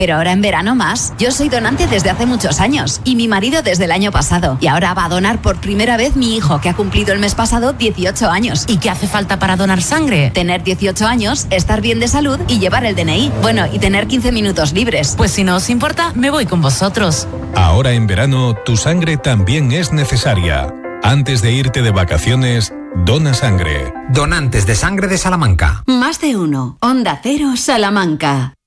Pero ahora en verano más. Yo soy donante desde hace muchos años y mi marido desde el año pasado. Y ahora va a donar por primera vez mi hijo, que ha cumplido el mes pasado 18 años. ¿Y qué hace falta para donar sangre? Tener 18 años, estar bien de salud y llevar el DNI. Bueno, y tener 15 minutos libres. Pues si no os importa, me voy con vosotros. Ahora en verano, tu sangre también es necesaria. Antes de irte de vacaciones, dona sangre. Donantes de Sangre de Salamanca. Más de uno. Onda Cero, Salamanca.